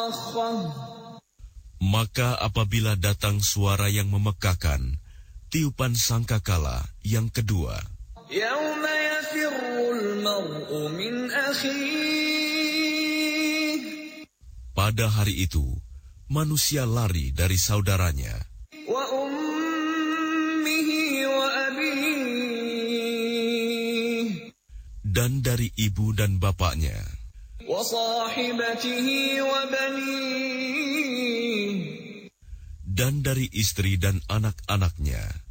Maka apabila datang suara yang memekakan, tiupan sangkakala yang kedua. Yauma yafirrul mar'u min akhihi. Pada hari itu, manusia lari dari saudaranya. Wa ummihi wa abihi. Dan dari ibu dan bapaknya. Wa sahibatihi wa banihi. Dan dari istri dan anak-anaknya.